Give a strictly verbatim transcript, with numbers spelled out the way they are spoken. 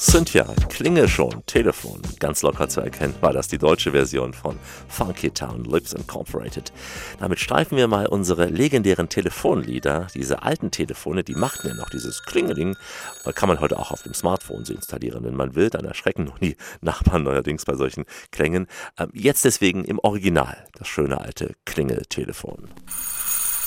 Cynthia, Klingel schon, Telefon. Ganz locker zu erkennen war das die deutsche Version von Funky Town Lips Incorporated. Damit streifen wir mal unsere legendären Telefonlieder. Diese alten Telefone, die machten ja noch dieses Klingeling. Kann man heute auch auf dem Smartphone so installieren, wenn man will. Dann erschrecken nur die Nachbarn neuerdings bei solchen Klängen. Jetzt deswegen im Original, das schöne alte Klingeltelefon.